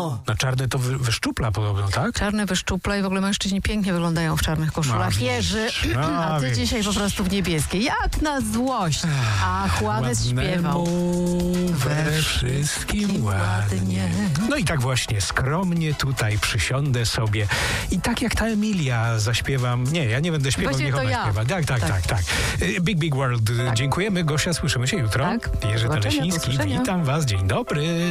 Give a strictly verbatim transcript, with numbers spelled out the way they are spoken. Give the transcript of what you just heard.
O! No czarne to wy, wyszczupla podobno, tak? Czarne wyszczupla i w ogóle mężczyźni pięknie wyglądają w czarnych koszulach. No, Jerzy, no, a ty wiesz. dzisiaj po prostu w niebieskiej. Jak na złość. A Juanes śpiewał. We wszystkim ładnie. No i tak właśnie skromnie tutaj przysiądę sobie i tak jak ta Emilia zaśpiewam. Nie, ja nie będę śpiewał, Właśnie niech to ona ja. śpiewa. Tak, tak, tak, Tak. tak. Big Big World. Dziękujemy. Gosia, słyszymy się jutro. Tak. Jerzy Do zobaczenia, do Teleśnicki, usłyszenia. witam was. Dzień dobry.